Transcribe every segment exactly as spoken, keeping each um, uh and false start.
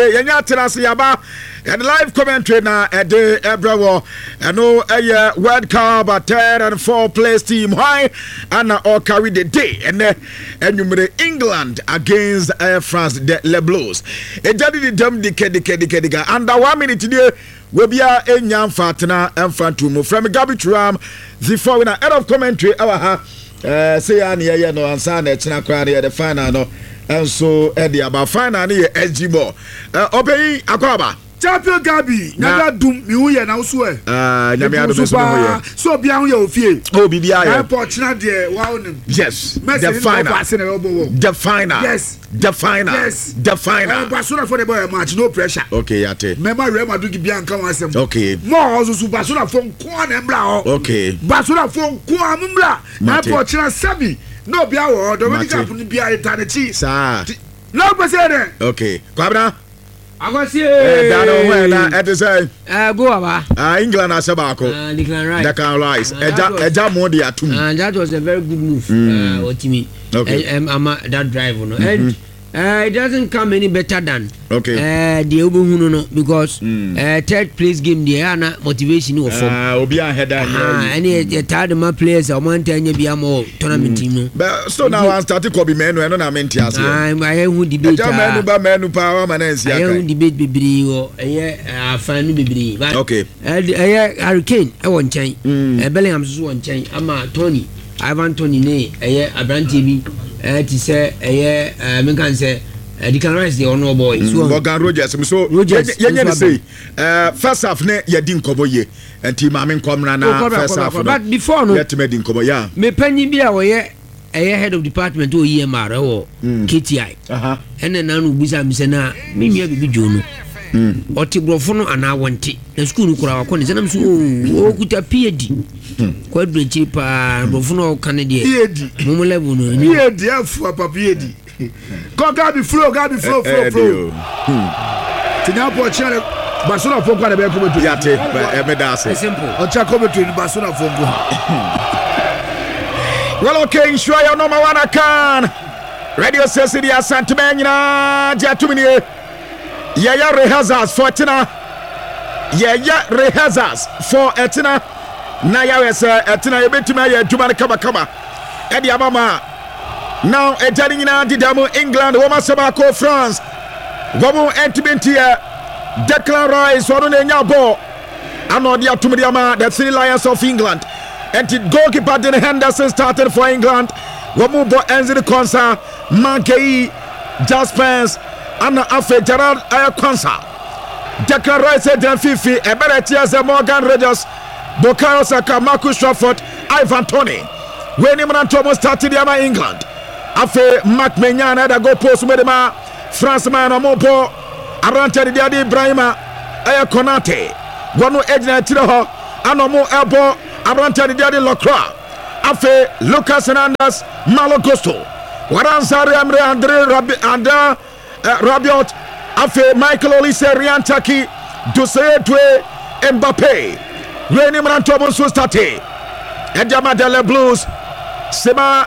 Yenya Tenasi Yaba and live commentary na Ede Ebrewo and no a World Cup a third and fourth place team high and all carry the day and and you England against uh, France the Le Blues. A daddy the dumb decade decade decade under one minute today we be a young fatna and fantum from Gabi Tram the following head of commentary our uh say an yeah no answer na crowd the final no. And so Eddie about finally S G ball. Uh obey Akwaba. Champion Gabi, never doom you here now swear. Ah, nyame ado so bia ho ye ofie. Oh bibia ya. Airport na de wa onim. Yes. The final. The final. Yes. The final. Yes. The final. Barcelona for the boy match no pressure. Okay, yate. Remember Real Madrid bia nkan wasem. Okay. More also so Barcelona for nko na mbra ho. Okay. Barcelona for nko ambra. Airport na seven. No bia wo Dominic Cup ni bia etanichi. Sir. No person there. Okay. Kwabra. Agosie. Eh, dano when na et say. Eh, go aba. Ah, England asabako. Ah, Declan Rice. Declan Rice. Eja eja mo de atum. Ah, that was a very good move. Uh, Otimi. Okay. Um, um, that drive, no. And uh, it doesn't come any better than okay. Uh, the Obuhunu no because mm. uh, third place game the ana motivation no form. Ah, obi an header. Ah, any the third man players o man tanya bia mo tournament team no. But so now I started Kobe menu no na menti ase. Ah, I hu debate. Ja menu ba menu power man ensi aka. I hu debate bibiri o eh afan no bibiri. Okay. Eh Hurricane e won chen. Eh Bellingham so won chen ama Tony Ivan Tony ne eh Abrante bi eh ti say eh eh me kan say Declan Rice the honor boy. So Morgan Rogers so yenye say uh first half ne ye di nkobo ye enti ma me nkomra na first half. But before no let me di nkobo ya. Me panyi bi a wo ye eh head of department o E M R wo K T I. Aha. Ene na no bisa mi se na me nua bibi jono. Mm. Oti brofo no ana wonte. Na school no kura wakọ ne senam so o kuta P H D. Kwa drenchi pa brofo no kan de. P H D. Mo level no. P H D afu apa P H D. Go Gabi flow, Gabi flow, flow, flow. Tina po chale Barcelona fo kwa na be ko betu. Yate, e me da say. Simple. O cha ko betu ni Barcelona fo go. Well, okay, sure you number one can. Radio City Asante Menyina, Jatumini. Yaya rehearsals for Etina. Yaya rehearsals for Etina. Na ya we say Etina ebetuma ya duma kaba kaba. Edi abama. Now a Janina Didamo England, Woma Sabako France. Gomu Entimentia, Declan Rice, Warunenya Bo, Anodia Tumriama, the Three Lions of England. And the goalkeeper Den Henderson started for England. Gomu Bo Enzi Konsa, Mankei, Jaspers, Anna Afe, Gerard Ayakonsa. Declan Rice, Den Fifi, Eberetias, Morgan Rogers, Bukayo Saka, Marcus Trafford, Ivan Toney. When Imran Thomas started Yama England. Afe Mac Menyana da go post medema France man omopo arante de ade Ibrahima aya Konate wono ejina tire ho anomo ebo arante de ade Locroix Afe Lucas Hernandez Malo Gusto Waransare Amre Andre Rabi Anda Rabiot Afe Michael Olise Riantaki Dussetue Mbappé René Mrantomo so starte Edama de Le Blues Sema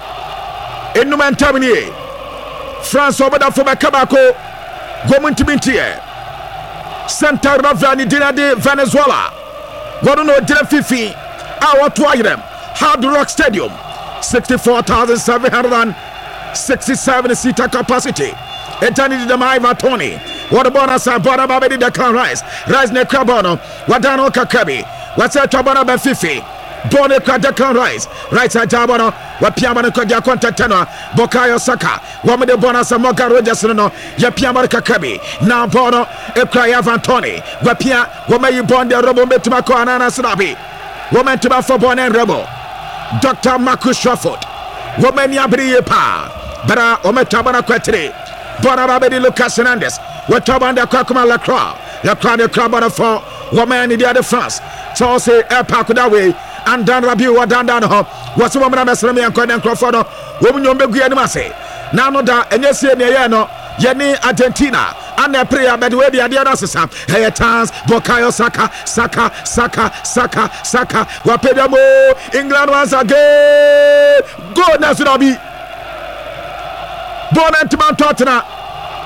Enuma Ntamini France obada fo be kabako gomuntimintie Santa Ravani Dinade Venezuela godo no dire fifi a wato ayrem Hard Rock Stadium sixty-four thousand seven hundred sixty-seven seater capacity Etani de Maiva Tony what about us about Babedi Declan Rice Rice ne Krabono Wadano Kakabi what's that about be fifi Bone kwa Declan Rice right side Jabono wa piama ko dia contact no Bukayo Saka wa me de bona sa Morgan Rogers no ya piama Kakabi na bono e kwa Ivan Toney wa pia wa me bon de robo metuma ko anana snabi wa me tuma for bon en robo Doctor Marcus Trafford wa me ni abriye pa bara o me tabana kwetire bona babedi Lucas Hernandez wa tabanda kwa kuma Lacroix la croix de Crabana for wa me ni dia de France so say e pa ko that way and Dan Rabiu wa dan dan ho was woman na mesrem yan kwa Crawford no wo nyom begua ni mase na no da enyesie ne ye no ye ni Argentina and the prayer but we be dia na sesa hey chance Bukayo Saka Saka Saka Saka Saka wa pedamo England once again go na so be Bonent man Tottenham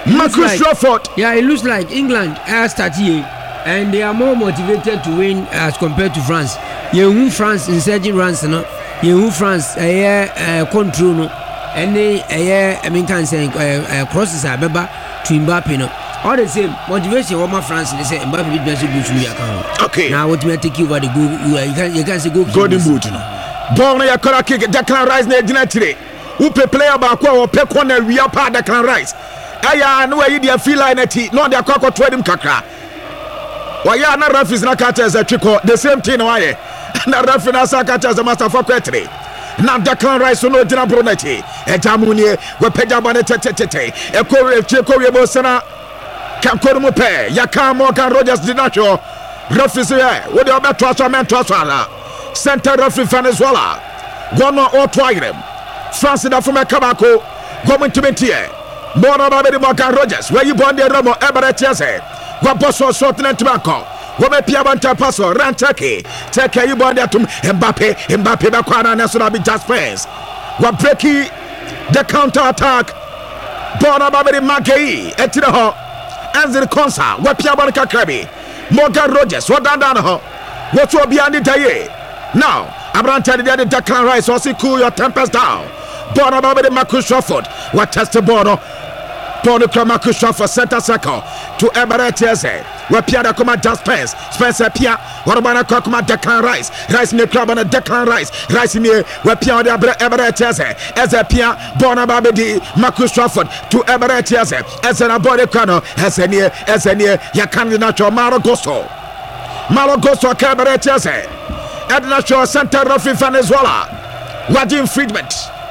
Marcus Rashford. Yeah, it looks like England has started and they are more motivated to win as compared to France. You who France insurgent runs no. You who France a uh, control no. Any a I mean can say uh, crosses are beba to Mbappe no. All the same motivation of my France they say Mbappe be best good to your account. Okay. Now what me take you over the goal you can you can say go golden boot no. Ball na yakora kick Declan Rice na gina tire. Who pe player ba kwa wo pe corner we up Declan Rice. Aya no we dey feel line ati no dey akwa to edim kakra. Waya na referees na catch as a trick the same thing why. Na referee na sa catch as a master for quetry. Na Declan Rice no gina bronati. E jamunie we peja bane tete tete. E ko re che ko we bo sana kan ko mo pe. Yaka Morgan Rogers did not show. Referees here. We dey obe to so men to so ala. Center referee Venezuela. Gono or twairem. France da from Kabako. Going to Mentie. Mona Babedi Morgan Rogers. Where you born the Romo Eberetese. Go bosso sorting to Banco. Wome Piabanta Paso. Ran Turkey. Turkey you born there to Mbappe. Mbappe Bakwana National be just fans. Go breaky the counter attack. Bona Babedi Makei. Etino. Anzir Konsa. Where Piabanka Krabi. Morgan Rogers. What down down ho. What will be on the day? Now, Abraham tell the Declan Rice also cool your tempers down. Bono Babedi Marcus Rashford. What test the Bono? Bono Marcus Rashford center circle to Eberetese. Where Pierre come just Spence. Spencer Pierre. What about a come Declan Rice? Rice in the club on a Declan Rice. Rice in here. Where Pierre Eberetese. As a Pierre Bono Babedi Marcus Rashford to Eberetese. As an abode corner. As a near. As a near. Yakandi Nacho Maragoso. Maragoso Eberetese. Edna Shaw Center Rafi Venezuela. Wajin Friedman.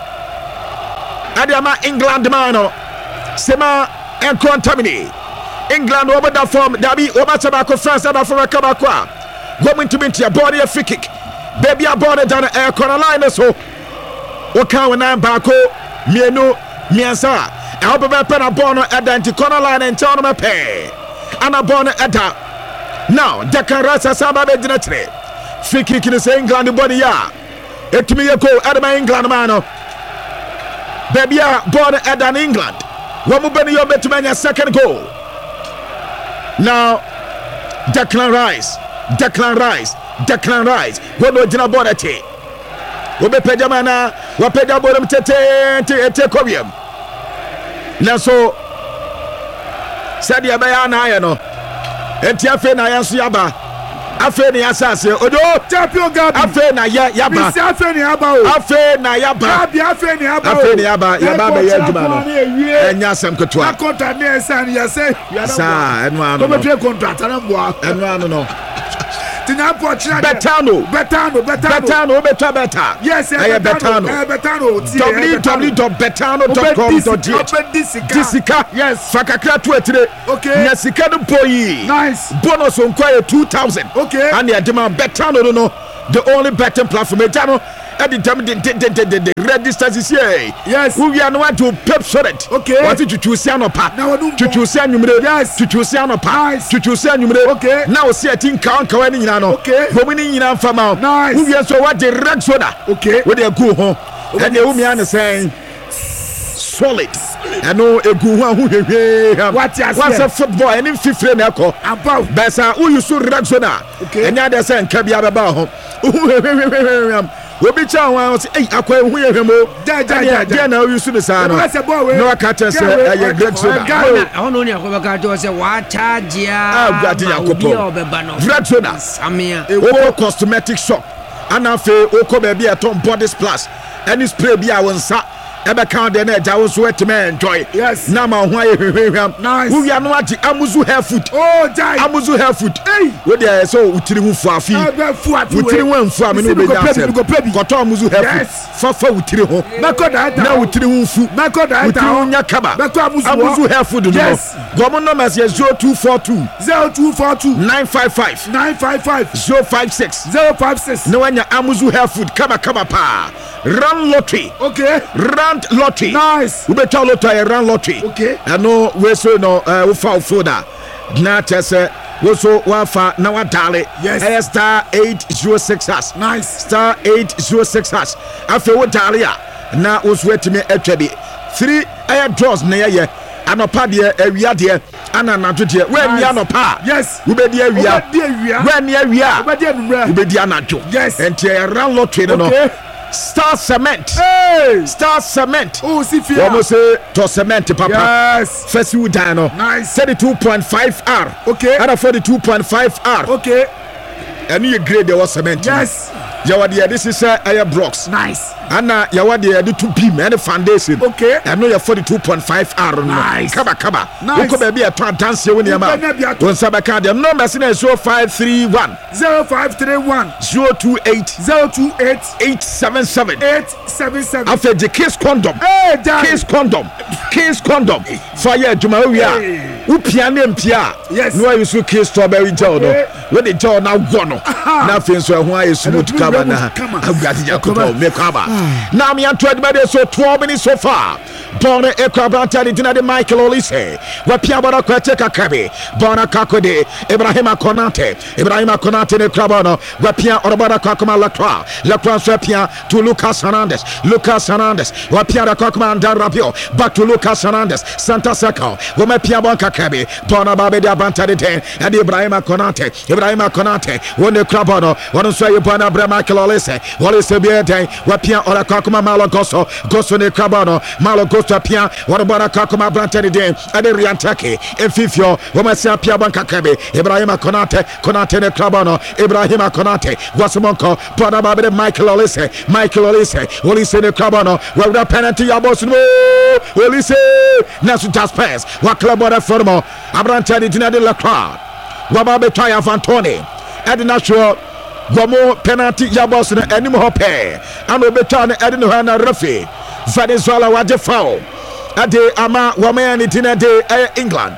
Adiama England mano. Sema and Contamini. England over the form. Dabi over Tabako France and from a Kabakwa. Going to meet your body a free kick. Baby a body down a air corner line so. Okawana Bako. Mienu Miansa. I hope a pen a bono at the anti corner line and town of pay. And a bono at that. Now, Declan Rice Saba Bedinatre. Free kick in the England body ya. It me a go at my England mano. Baby a born at an England. One more benny your better second goal. Now Declan Rice. Declan Rice. Declan Rice. Go no dinner board at it. We be pejamana. We peja bodem tete tete kobium. Now so said ya bayana ya no. Entiafe na yansu yaba. Afe ni asase odo champion Gabi afe na ya yaba bisi afe ni yaba o afe na yaba Gabi afe ni yaba o afe ni yaba yaba be yaduma no enya asem ketua na contract ni esan ya say sa enu anu no be contract na mboa enu anu no tinya pochira betano betano betano betano beta beta yes eh betano eh betano w w w dot betano dot com dot g h disika yes fakakra to etire okay nya sika no boyi nice bonus on kwai two thousand okay and the demand betano no no the only betting platform etano at the time the the register this year yes we are no want to pep sorted okay what to choose no pa now to choose numero yes to choose no pa nice to choose numero okay now see I think count count ni nyina no okay go ni nyina fama nice we are so what the red soda okay we dey go ho and the woman is saying solid I know a good one who what what's a football and in fifth na ko about besa who you so red soda okay and ya dey say nka bia beba ho we be chow wan say akwa hu ye hwemo ja ja ja na we su the say no no ka tell say a great soda I no ni akwa ka tell say wa charge ya ah gadi yakopo red soda samia oko cosmetic shop anafe oko ba bia ton body splash any spray bia won sa ebe count the na jawo so wet man enjoy yes na ma ho aye hwehwehwam nice we are no ati amuzu hair food oh jai amuzu hair food hey we dey so utiri hu fu afi ebe fu ati we utiri hu fu ami no be jasem koto amuzu hair food fa fa utiri ho meko da na utiri hu fu meko da utiri hu nya kaba meko amuzu amuzu hair food no yes gomo numbers is zero two four two zero two four two nine five five nine five five zero five six zero five six no wanya amuzu hair food kaba kaba pa run lottery okay run lottery nice we better lottery run lottery okay I know we so no uh, we foul folder na tese we so wa fa na wa dale yes uh, star eight zero six hash nice star eight zero six hash afi we dale ya na we so etime atwa bi three air draws na ye anopa deɛ awia deɛ ana anadwo deɛ wɛni anopa yes wobɛdi awia wɛni awia wobɛdi wobɛdi anadwo yes nti ɛran lottery no no Star Cement hey Star Cement oh si fia wɔn mo se to cement papa yes fɛsi wudan no nice thirty-two point five R okay ana forty-two point five R okay ɛnu yɛ grade ɛwɔ cement yes yɛwɔ deɛ yɛde sisɛ ɛyɛ blocks nice ana yɛwɔ deɛ yɛde to beam ɛne foundation okay ɛnu yɛ forty-two point five R no nice kaba kaba nice wokɔ baabi ɛtɔ adanseɛ wo nneɛma wɔn nsa bɛka deɛ nɔɔma si na zero five three one zero five three one zero two eight zero two eight eight seven seven eight seven seven afɛ gye case condom hey dan case condom case condom fa yɛ adwuma wo wia wopia ne mpia yes no ayi so case strawberry gel no we de gel na wɔ no na afei nso ɛho ayɛ smooth kaba na agadi jakopo me kaba na me anto adibade so twelve minutes so far Bona Ekrabanta di Dinadi Michael Olise wapia bora kwete kakabe Bona Kakode Ibrahima Konate Ibrahima Konate ne Krabono wapia orobara kakoma Lacroix Lacroix wapia to Lucas Hernandez Lucas Hernandez wapia da kakoma Ndarabio back to Lucas Hernandez Santa Seco wapia bon kakabe Bona babe dia banta de ten and Ibrahima Konate Ibrahima Konate wone Krabono wonu so ye Bona Bra Michael Olise Olise bi den wapia ora kakoma Malo Goso Goso ne Krabono Malo Gosto pia warabara kakoma brantani den ade riantake efifio wamasia pia banka kabe Ibrahima Konate Konate ne Krabono Ibrahima Konate wasemonko Bona babe Michael Olise Michael Olise Olise ne Krabono wawda penalty ya boss no Olise nasu just pass wa klabora formo abrantani dinade Lacroix wababe taya Fantoni ade natural Wamo penalty ya boss no anim hope ano betane ade no na referee Venezuela waje foul ade ama wamani tina de England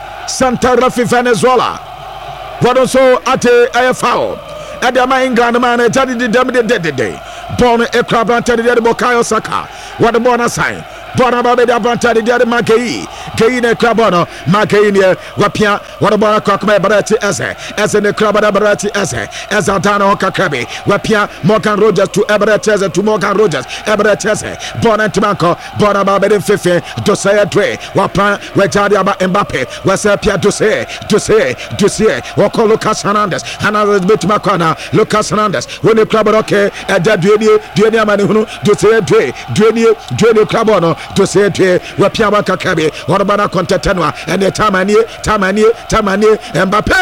Santa Rafi Venezuela wadon so ate ay foul ade ama England man jadi de dem de de de bon ekrabanta de Bukayo Saka wade bona sign Bona babe da banta de de Makei Kei ne Krabono Makei ne wapia wade bona kwakoma barati ese ese ne Krabada barati ese ese antana okakrabe wapia Morgan Rogers to Everett ese to Morgan Rogers Everett ese bona timanko bona babe de fefe dosaya dwe wapa wejadi aba Mbappe wase pia dosaya dosaya dosaya wako Lucas Hernandez Hernandez betumakwana Lucas Hernandez wone Krabono okay eja dueni dueni amani hunu dosaya dwe dueni dueni Krabono to say to wapia banka kabe warabana kontetenwa ene tamanie tamanie tamanie Mbappe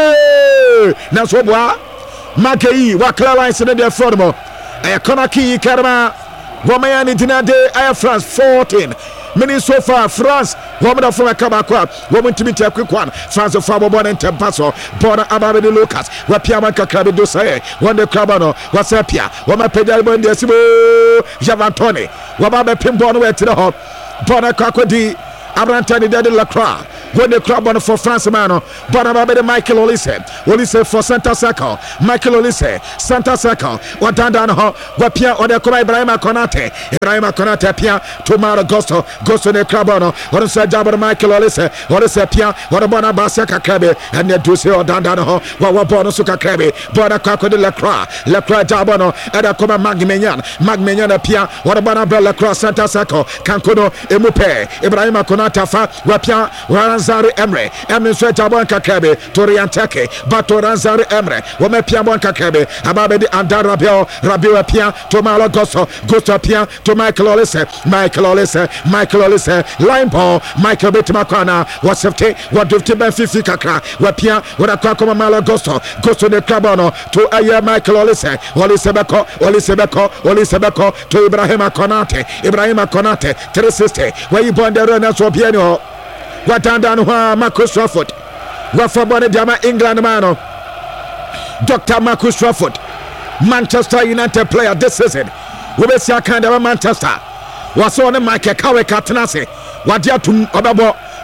na so boa Makei wa Clarence ne de formo e konaki karma womayani dinade ay France fourteen minutes so far France woman from Kabakwa woman to be take quick one France for born and tempaso born ababe de Lucas wapia banka kabe do say one the Krabano wasapia woma pedal bon de sibo Javantone wababe pimbo no wet the hop bona kakodi Abrantani de Lacroix when the club on for France mano bona babe de Michael Olise Olise for Santa Seco Michael Olise Santa Seco wadanda no wapia ode koma Ibrahima Konate Ibrahima Konate pia tomorrow Gosto Gosto de Krabono won say Jabber Michael Olise Olise pia won bona Basaka Krabe and the do say odanda no wa wa bono suka Krabe bona kako de Lacroix Lacroix Jabono eda koma Magmenyan Magmenyan pia won bona Lacroix Santa Seco kankono emupe Ibrahima Konate Tafa wapia Ranzari Emre Emre so jabon kakabe Torianteke bato Ranzari Emre wame pia bon kakabe ababe di Andar Rabio Rabio pia to Malo Gosto Gosto pia to Michael Olise Michael Olise Michael Olise line ball Michael Betimakwana was fifty what fifty ben fifty kakra wapia wada kwa koma Malo Gosto Gosto de Krabono to aye Michael Olise Olise beko Olise beko Olise beko to Ibrahima Konate Ibrahima Konate three sixty where you born there na so piano watanda no Marcus Rashford wafa bone diama England mano Doctor Marcus Rashford Manchester United player this season we be see kind of Manchester waso ne Michael Carrick atenase wade atum obebo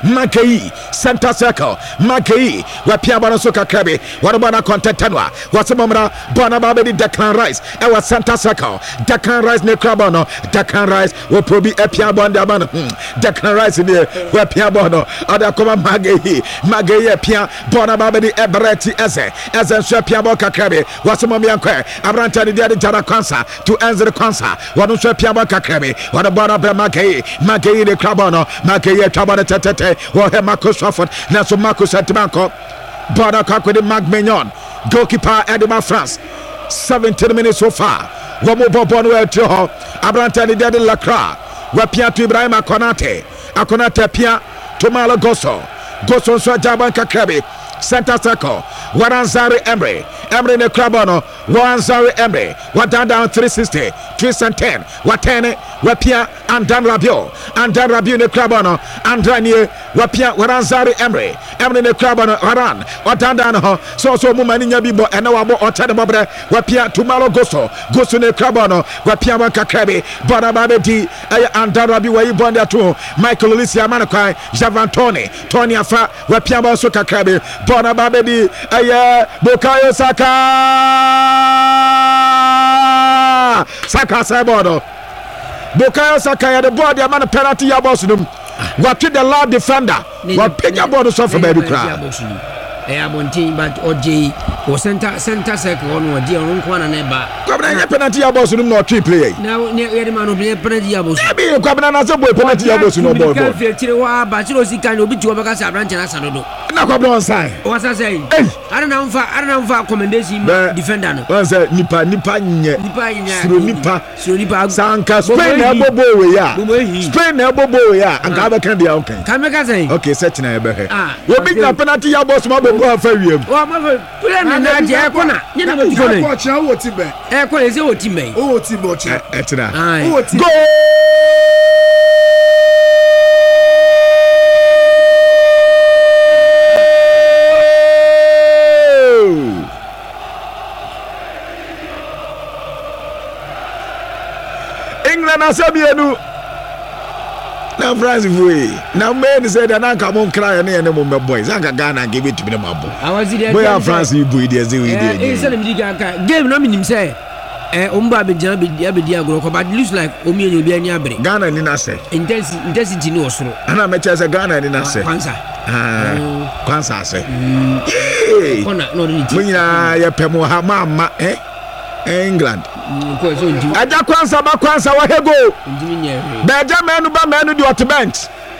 Mankei center circle Mankei wapia bwana soka krabi wana bwana contentanwa wasimamra bwana babedi Declan Rice ewa center circle Declan Rice ne krabono Declan Rice wo probi epia bwana bwana Declan Rice ne wapia bwana ada koma Mankei Mankei epia bwana babedi ebreti eze eze nso pia bwana krabi wasimamya nkwe abranta ni dia jara kansa to enzere kansa wana nso pia bwana krabi wana bwana be Mankei Mankei ne krabono Mankei tabana tete wo he Marcus Rafford na so Marcus Antibanko bwana kakwede Magmignon goalkeeper Edema France seventeen minutes so far wo mo bobo no etro ho abranta ni dia de Lacra wa pia to Ibrahim Akonate Akonate pia to Malo Goso Goso so jaban kakrabe center circle Waranzari Emery Emery ne krabono Waranzari Emery wa down down three sixty three ten wa ten wa pia Andan Rabiot Andan Rabiot ne krabono Andranie wa pia Waranzari Emery Emery ne krabono Haran wa down down ho so so mu mani nya bibo ene wa bo otade mobre wa pia Tumalo Goso Goso ne krabono wa pia wa kakrabe bona babedi ay Andan Rabiot wa ibonda to Michael Olise amana kwai Javantoni Tony afa wa pia ba so kakrabe bona babedi ay Bukayo Saka Saka Sebodo Bukayo Saka ya the board ya man penalty ya boss num what the loud defender what pick your board so for baby cry eh abontin but oje o center center circle on oje on kwa na neba kwabena ya penalty ya boss num no three play na ye de man no play penalty ya boss be kwabena na so boy penalty ya boss no ball ka fe tire wa ba tire o sika ni obi ti o baka sa branch na sanodo na kwabena on sign o sa say ara na mfa ara na mfa commendation defender no on say nipa nipa nye nipa nye suro nipa suro nipa sanka Spain na bobo we ya Spain na bobo we ya anka ba kan dia okay kan me ka say okay set na ebe he obi na penalty ya boss ma bobo afa wiem o ma fa pure na na je ko na nye na mo ti ko le ko cha wo ti be e ko le se wo ti me o wo ti bo cha e tira o wo ti go England asabienu na France boy na men say that na come on cry na ene mo boys anga Ghana give it to me mabo boy France boy dey say we dey eh say me diga ka game no minim say eh omba be jana be dia be dia agro ko but looks like omi enye obi ani abre Ghana ni na say intensity intensity ni osoro ana me say Ghana ni na say kwanza ah kwanza say kona no ni ti munyina ye pemo ha mama eh England ko so ndi aja kwanza ba kwanza wa hego ndi mi nye be ja menu ba menu di hot bench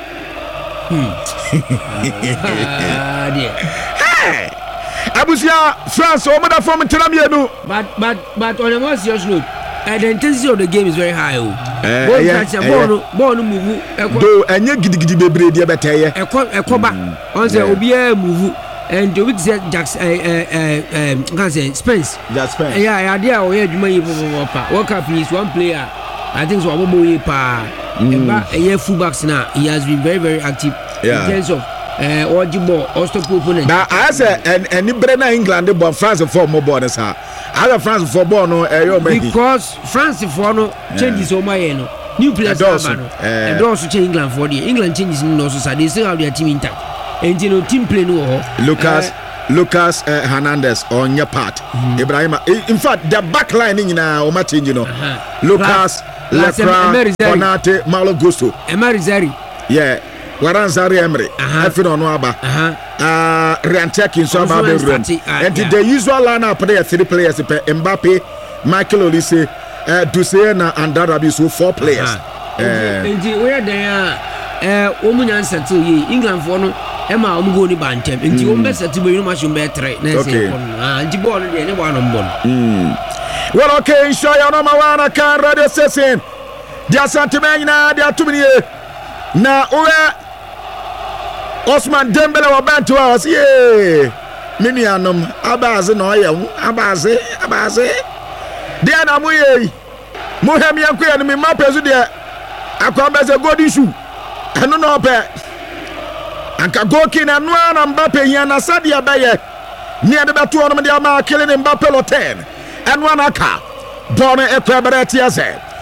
ah dia hey abusia France o mother from Tinamienu but but but on a more serious note uh, the intensity of the game is very high oh eh ball catch ball ball no move do enye gidigidi bebre dia beteye eko ekoba on say obi e move and the week said Jax eh eh eh can say Spence Jax Spence yeah yeah there o ye adwuma yi papa World Cup is one player I think so abobo yi pa eba eh fullbacks now he has been very very active yeah. in terms of eh uh, Ojibo or stop opponent na I say and and Brena England but France for more ball sa other France for ball no eh yo because France for no changes o my no new players are no and also change England for the England changes no so they still have their team intact and you know team play no Lucas uh, Lucas uh, Hernandez on your part mm-hmm. Ibrahim in fact the back line in na o ma change you know uh-huh. Lucas Lacra Konate Malo Gusto Emery yeah Waranzari Emery after on aba ah Rianteki so aba be run and the usual lineup there three players Mbappe Michael Olise uh, Duse na Andarabi so four players eh and we there eh o mu nyan settle ye England for no e ma o mu go ni bantem enti o be settle be no match be three na say ah enti ball no dey ne ball no ball mm well okay show you number one can radio session dia sentiment na dia tumini na owe Osman Dembele wa bantu wa ye mini anom abaze na oye abaze abaze dia na mu ye mu hem yanko ya no me mapezu dia akwa beze gold issue eno no pe anka goki na no na Mbappe hia na sadia baye ni ade beto ono me dia ma kele ne Mbappe lo ten eno na aka bone ekwa bereti ase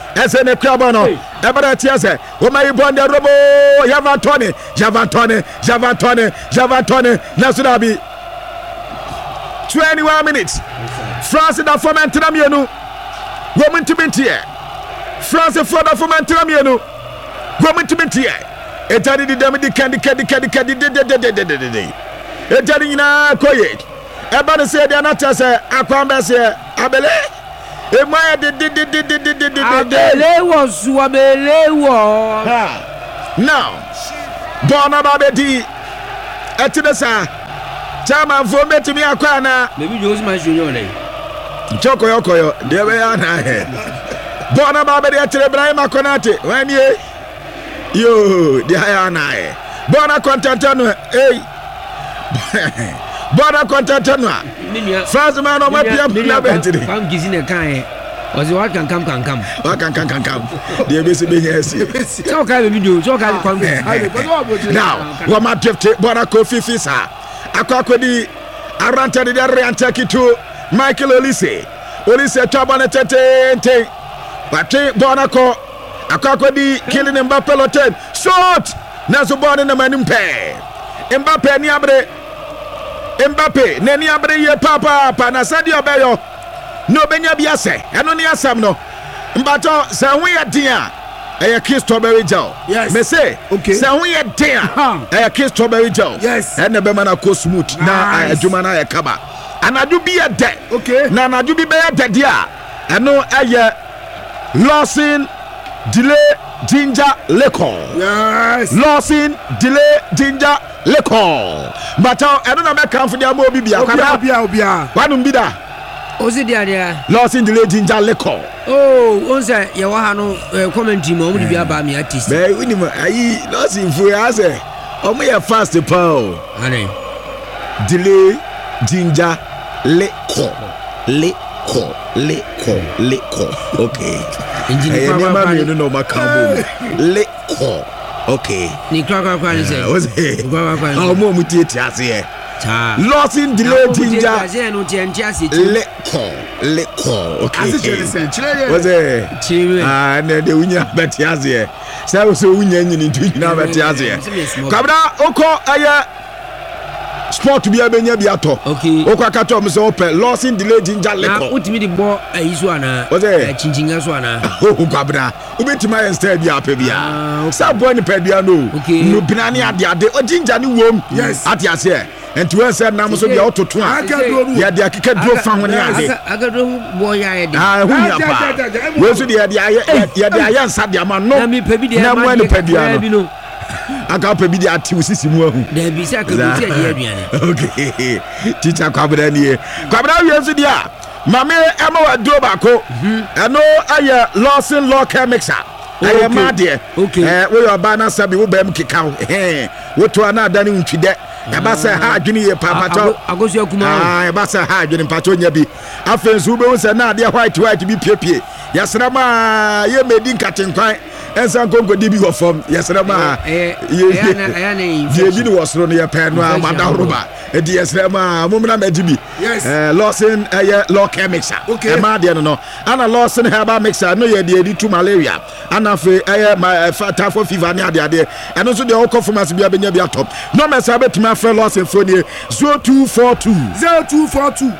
ɛsɛ ne kura bɔ no ɛbɛrɛ tiɛ sɛ wɔma yi bɔ ndɛ robo Yavantoni Yavantoni Yavantoni Yavantoni naso dabi twenty-one minutes France da fɔm ɛntena mienu wɔn ntumi ntiɛ France fɔ da fɔm ɛntena mienu wɔn ntumi ntiɛ ɛtari di dɛm di kɛndi kɛndi kɛndi kɛndi de de de de de de de ɛtari nyinaa kɔye ɛba ne sɛ ɛdi anata sɛ akwan bɛ sɛ abele emu ayɛ de de de de de de de de abele wɔ su abele wɔ. now bɔɔl na ba bɛ di ɛti ne sa chairman fo betumi akɔ ana. bɛbi jɔ osuma su yɔn dɛ. nkyɛn kɔyɔ kɔyɔ deɛ bɛ yɛ ana yɛ bɔɔl na ba bɛ di ɛtire Ibrahim Konate wɛni ye yoo deɛ yɛ ana yɛ bɔɔl na kɔntɛntɛn no ee bɔɔl na kɔntɛntɛn no a. France man ọmọ pia pia bẹntiri. Pam kisi ne kan yẹ ọsẹ wa kankam kankam. Wa kankam kankam diẹ bẹ se bẹ yẹ ẹsẹ. Sọ ọka bẹ mi do sọ ọka bẹ pam kisi. Now wọ́n ma drifte bọ́ọ̀dà kò fífi sa akọ akọ di arantẹ di arantẹ kitu Michael Olise Olise tó abọ́ ne tẹ́tẹ́ntẹ́ wàtí bọ́ọ̀dà kọ akọ akọ di Kylian Mbappé lọ́tẹ̀ short náà so bọ́ọ̀dà nàmà ẹni mpẹ́ Mbappé ní abẹ́rẹ́. Mbappé nani abere ye papa pa na sadio obeyo no benya bia se eno ne asam no mbato se ho ye den a eye kiss strawberry gel yes. me say okay. se ho ye den a eye kiss strawberry gel yes. ene be mana ko smooth nice. Na adwuma na ye kaba anadu bi ye de okay. Na anadu bi be ye de de a eno eye Lawson delay ginger liquor yes. Lawson delay ginger liquor but I don't know make come for the mo bibia obia obia obia wanum bi da o si dia dia Lawson delay ginger liquor oh on say ye wa ha no commentary mo mo bibia ba me artist be wini mo ayi Lawson fu ya say o mo ye fast pa o ane delay ginger liquor liquor liquor liquor okay engineer pa pa ni no ma kambo liquor okay ni kra kra kra ni say o say o mo mu tie tie ase ta Lawson delay ginger ase no tie ntia ase liquor liquor okay ase chele sen chele o say chile ah na de unya beti ase say o say unya nyini tu nyina beti ase kabra oko aya sport bi abenya bi ato okay oko akato me say ope Lawson delay ginger liquor na utimi di bo ayi so ana chinchinga so ana o kabra ubetima yen style bi ape bia say boy ni pedua no no binani ade ade o ginger ni wom ati ase enti we say nam so bia ototo a ya de akeka duro fa ho ne ade agado bo ya ye de ah hu ya pa we so de ya de ya de ya nsa de ama no na mi pebi de na mo ni pedua no aka pebi de ati usisi mu ahu da bi sa ka bi ti ya aduane okay teacher kwabra ni kwabra we so de a mame ema wa duro ba ko eno aye Lawson law mixer aye ma de eh we your ba na sabi wo ba m keka eh wo to ana adani ntwide ya ba se ha adwene ye papa to agosu akuma ah ya ba se ha adwene pato nya bi afensu be wo se na ade white white bi piepie ya sra ma ye medi nkatenkwan ensa konko di bi go fom ya sra ma eh ya na ya na ye bi ni wosro no ye pe no amada roba e di ya sra ma mumna medi bi eh Lawson eh law mixer e ma de no no ana Lawson herbal mixer no ye de di to malaria ana fe eh ma fata for fever ni ade ade eno so de o conformance bia benya bia top no me sa betuma fe Lawson phone zero two four two zero two four two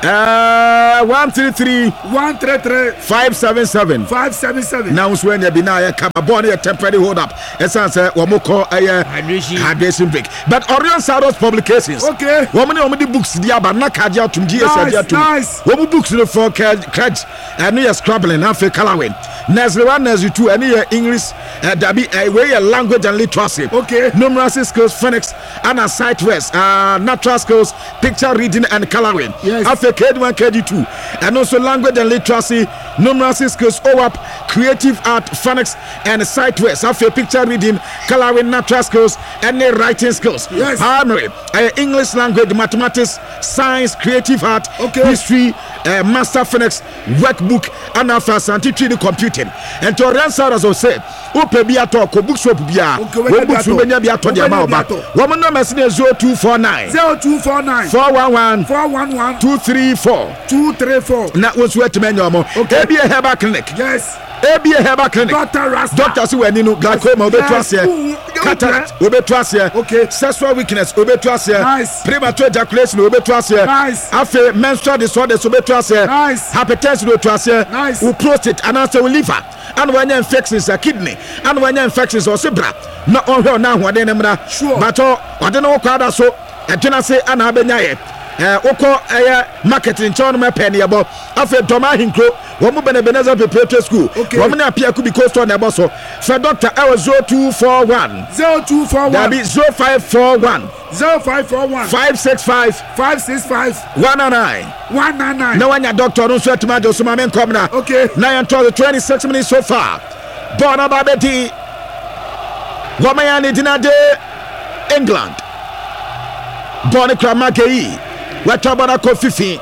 uh one three three one three three five seven seven five seven seven now so when be na kaba ball a temporary hold up esan say wo mo call eh hydration break but Orion Saros publications okay wo mo ne wo mo di books di aba na kaje atum G S adi atum wo mo books no for crutch and you scrabbling and for coloring nursery one nursery two and you English dabi we language and literacy okay numeracy skills phonics and a sight west uh natural skills picture reading and coloring yes after K one K two and also language and literacy numeracy skills O A P creative art phonics and sight west after picture reading coloring natural skills and writing skills yes primary uh, English language mathematics science creative art okay history uh, master phonics workbook and after scientific computing and to answer as I say open bi ato ko bookshop bia wo books no benya bi ato dia ma oba wo mo no message zero two four nine zero two four nine four one one four one one two three four two three four na wo so etimenya omo e bi a herbal clinic yes A B A Herbal Clinic. Doctor Rasta. Doctor Suweninu, glaucoma, obetuasia. Cataract, obetuasia. Okay. Sexual weakness, obetuasia. Nice. Premature ejaculation, obetuasia. Nice. After menstrual disorders, obetuasia. Nice. Hypertension, obetuasia. Nice. U prostate, and also liver. And when you're infections, a kidney. And when you're infections, or zebra. Not on her now, what they name that. Sure. But I don't know what so. I do not say, and I've been eh oko eh marketing chon me penny abo afa Toma Hinkro wo mo bene Beneza Preparatory School wo mo na apia ku bi coast on ebo so fa doctor e zero two four one zero two four one that be zero five four one zero five four one five six five five six five one nine one nine nine. na wanya doctor no so atuma jo so ma men come na okay na until twenty-six minutes so far bona babeti wo ma ya ni dinade England bona kramakei Watabana Kofifi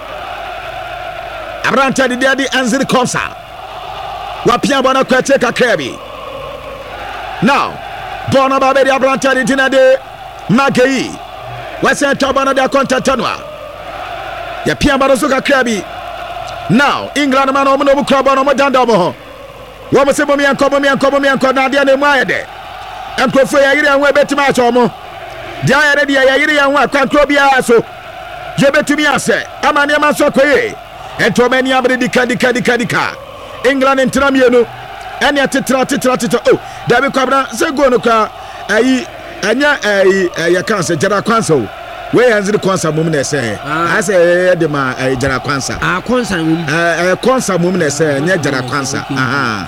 Abranta di Daddy Anzir Konsa Wapia Bona Kwete Kakebi. Now Bona Babedi Abranta di Dinade Magei Wasa Tabana da Contatanwa Yapia Barosuka Krabi. Now England man omo kraba no modanda omo wo mo se bomi anko bomi anko bomi anko na de na mu ayede enkrofo ya yire anwa betima acho omo dia ya de ya yire anwa kwankro bia so je betumi ase ama ne ma so koye ento mani abre dika dika dika dika England entra mienu ene atetra tetra tetra oh da be kwabra se go no kwa ayi anya ayi ya kanse jara kwansa o we yanzu the kwansa mum na se I say de ma jara kwansa ah kwansa mum eh kwansa mum na se nya jara kwansa aha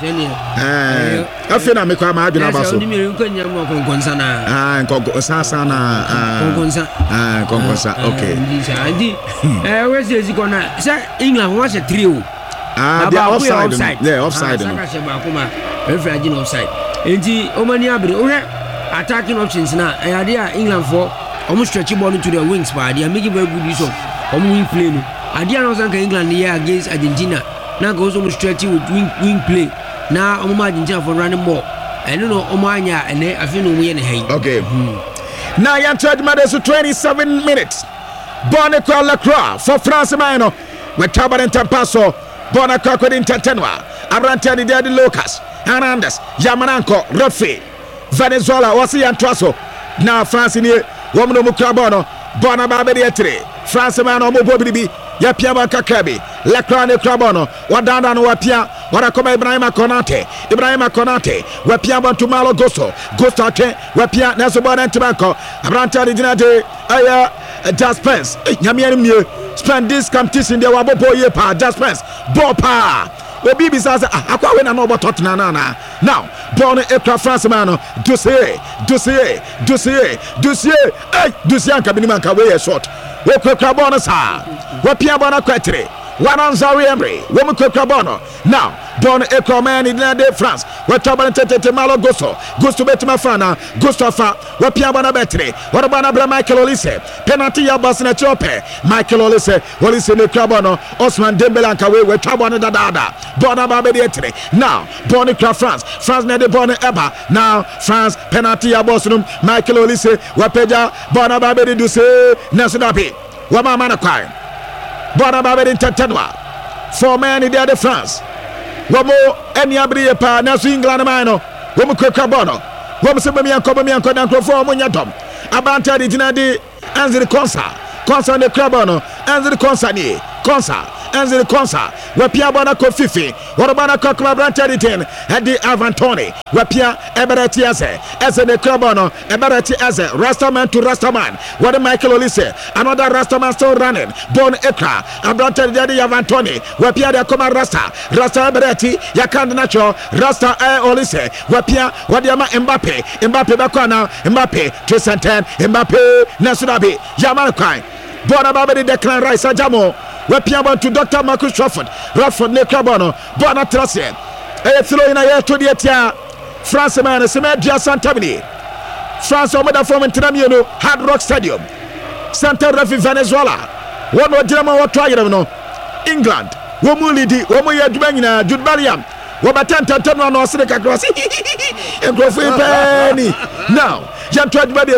eh afina me kwa ma aduna ba so ni ko nya mo kwansa na ah konko sasa na ah kwansa ah kwansa okay ndi eh we se ziko na se England wa se trio ah they are offside yeah offside saka se ba kuma referee agin offside enti o mani abre o he attacking options na e ade a England for almost stretch ball into their wings, but they are making very good use of um, wing play. No, I didn't know England here against Argentina. Now goes almost stretching with wing wing play. Now I'm Argentina for running more. I don't know Omanya and I feel no way in the okay. Hmm. Now you're third minutes to twenty-seven minutes. Bonnequa Lacroix for France Mino. With Tabaran Tampaso. Bonnequa Codin Tatanwa. Abrantani Daddy Lucas. Hernandez. Yamananko. Rafi. Venezuela. Wasi Antraso. Now France in here. Woman no Mukrabono, Bona Babedi Etre, France man or Mobobi, Yapia Kakabi, Lacrane Crabono, Wadana no Wapia, Warakoma Ibrahima Konate, Ibrahima Konate, Wapia Bantumalo Gosto, Gostate, Wapia Nasobana and Tobacco, Abranta Dinade, Aya, Jaspens, Yamian, spend this competition, the Wabopo Yepa, Jaspens, Bopa. The B B says, I can't win about Tottenham. Now, born a France man, dossier, dossier, dossier, dossier, hey, dossier, Cabiniman Kawe short. What Crabono, what Piabana Quetre, one on Zari Emery, woman Crabono. Now, born a Croman in the France, what Tabanete Malo Gusto, Gusto Betimafana, Gustafa, what Piabana Betri, what about Abra Michael Olise, penalty Abasina Chope, Michael Olise, Olise Crabono, Osman Dembelanka, where Trabana Dada, Bona Babedi. Now, born a France, France Nede Bona Eba, now France, penalty Abosinum, Michael Olise, Wapeja, Bona Babedi Duse, Nasunapi, Wama Manakai, Bona Babedi Tatanwa, four men in the other France. Wamo any abri pa na so England mano wamo kwekwa bono wamo se bami anko bami anko na nkrofo omo nyadom abanta de dinade anzir konsa konsa ne krabono anzir konsa ni konsa anzir konsa wapia bona ko fifi worobana ko abanta de ten hadi avantoni wapia eberati ase ese ne krabono eberati ase rastaman to rastaman what Michael Olise another rastaman still running bon ekra abanta de avantoni wapia de koma rasta rasta eberati yakand nacho rasta eh Olise wapia wadiama Mbappe Mbappe bakwana Mbappe Tristan Mbappe Nasunabi Yamal Kwan bona babedi Declan Rice ajamo wapia bon to Doctor Marcus Trafford Rafford ne krabono bona trase e throw in a to the etia France man Semedia Santamini France omoda from Tinamieno Hard Rock Stadium Santa Rafi Venezuela one wa drama wa try no England wo mu lidi wo mu yaduma nyina Jude Bellingham wo batanta tano no sire kakrosi enkrofo penny now ya to aduma de so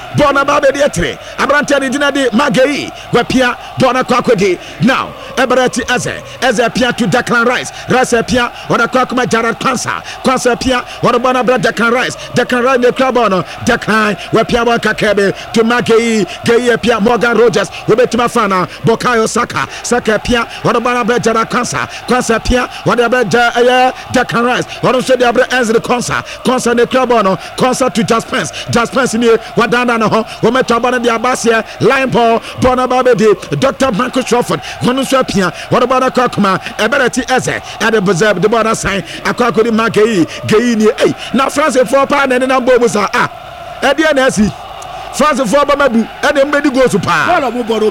Bona Babe de Etre, Abrante Dina de Magei, Wapia, Bona Kwakodi. Now, Ebereti Eze, Eze Pia to Declan Rice, Rice Pia, or a Kwakuma Jared Kwansa, Kwansa Pia, or a Bona Brad Declan Rice, Declan Rice de Clabono, Declan, Wapia Wakakebe, to Magei, Gay Pia, Morgan Rogers, Webetuma Fana, Bokayo Saka, Saka Pia, or a Bona Brad Jared Kwansa, Kwansa Pia, or the Brad Declan Rice, or also the Abra Enz the Kwansa, Kwansa de Clabono, Kwansa to Just Pence, Just Pence in here, Wadana, Wometabana de Abasia, Lion Paul, Bona Babe, Doctor Marcus Crawford, Konusha Pia, what about a Kakuma, Ebereti Eze, and the Bazab, the Bona sign, a Kakudi Makei, Gaini, eh, now France four pound and then I'm Bobus are ah, Eddie Nessie. France four Babu, and then Medi goes to Pa.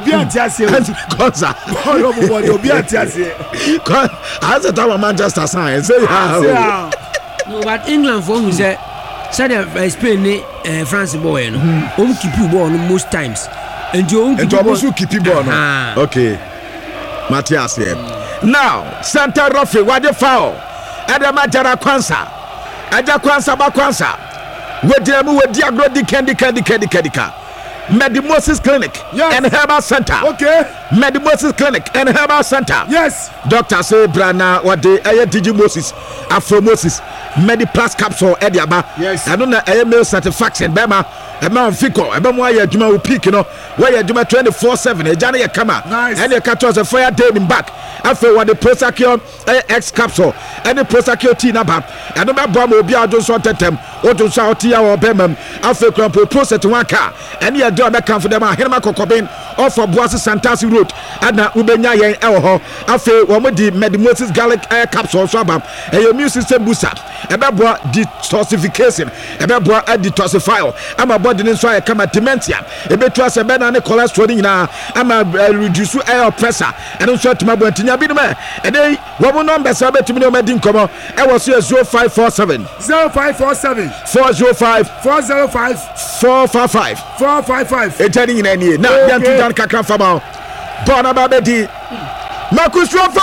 As a tower Manchester sign, say how. No, but England for who said, said Spain, uh, France boy, no, um, keep you born most times. And you also keep you born. Okay, Matthias here. Now, Santa Rofi, what the foul? Adama Jara Kwansa, Aja Kwansa Bakwansa. With them, with Diagro, the Candy Candy Candy Candica. Medimosis Clinic yes. and Herbal Center. Okay. Medimosis Clinic and Herbal Center. Yes. Doctor say Brana what the Air Digimosis, Afromosis, Mediplus capsule Ediaba. Yes. I don't know a mail satisfaction. Bema, a man Fico, a Bama Juma will peak, you know, where you do twenty four seven, a Johnny Kama. Nice. And the cat was a fire day in back. After what the Prosacure X capsule and the Prosacure Tina Bab. And the Bam will be out of sort of them, or to Sautia or Bemam. After Crampo Proset one car. And you do a come for them, Herma Cocobin, or for Boise Santasi Road. And now Ubenya Yang Elho. After one with the Medimosis Gallic Air Capsule Swabam. And your immune system booster. About detoxification. About detoxify. I'm a body in so I come at dementia. A bit to us a better cholesterol now. I'm a reduce air pressure. And also to my boy. And they what number seven to me no medin come on. I was here zero five four seven zero five four seven four zero five four zero five four five five four five five. It's turning in any now. Yan to Dan Kakran Fama. Bona Babedi. Marcus Crawford.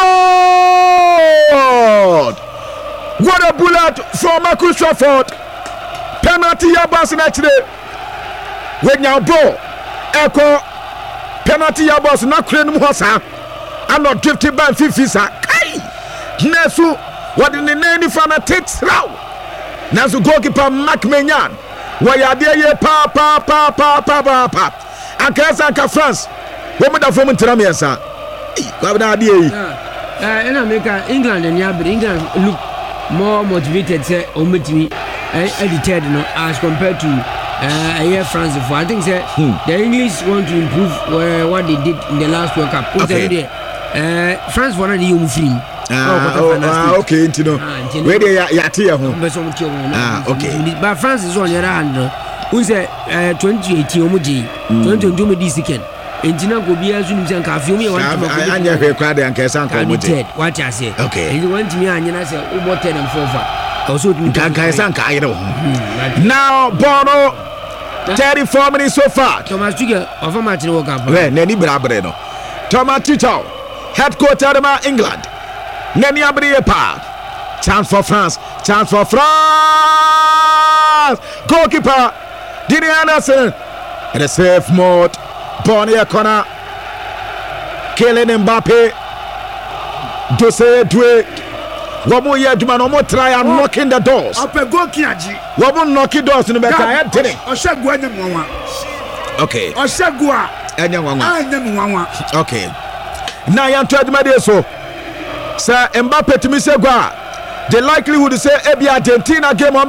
What a bullet for Marcus Crawford. Penalty Yabas actually. When you bro. Echo. Penalty Yabas not Kren Mosa. I'm not drifting by fifty sa. Kai! Nesu, what in the name from a takes row? Nasu goalkeeper Mac Menyan. Why are there pa pa pa pa pa pa pa? And Kasanka France. Woman of woman Tramiasa. What are they? In America, England and Yab, England look more motivated, say, Omitimi, edited as compared to uh, year France. I think say, hmm. the English want to improve uh, what they did in the last World Cup. Okay. Uh, France won a new film. Ah, oh, ah, okay, you know. Where they are, yeah, ah, okay. But France is on the other hand. Who said twenty eighteen, Omoji, twenty twenty, this weekend. And Tina go be as soon as you can feel me. I never cried and Kasan. What I say, okay. And you want me and I say, oh, what ten and four. Also, Kasan Cairo. Now, Bono, thirty-four minutes so far. Thomas Trigger of a match in World Cup. Well, Nenny Brabreno. Thomas Tito. Headquarters of England. Neni Abriepa. Chance for France. Chance for France. Goalkeeper. Dini Anderson. In a safe mode. Bonnier corner. Kylian Mbappe. Dose Dwe. Wamu ye juma no mo try and knocking the doors. Ape go kiaji. Wamu knocking doors in the back. Oshagwa anya mwanwa. Okay. Oshagwa anya mwanwa. Anya mwanwa. Okay. Now you told me this so sir Mbappe to me say go the likelihood to say Ebi Argentina game